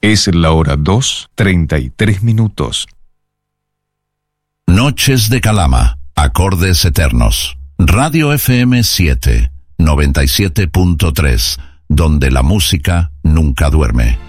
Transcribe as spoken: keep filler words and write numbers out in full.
Es la hora dos, treinta y tres minutos. Noches de Calama, acordes eternos. Radio F M siete, noventa y siete punto tres, donde la música nunca duerme.